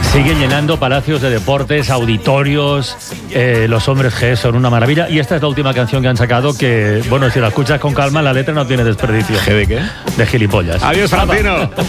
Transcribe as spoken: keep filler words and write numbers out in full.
Sigue llenando palacios de deportes, auditorios, eh, los hombres G son una maravilla. Y esta es la última canción que han sacado que, bueno, si la escuchas con calma, la letra no tiene desperdicio. ¿G de qué? De gilipollas. Adiós, Francino.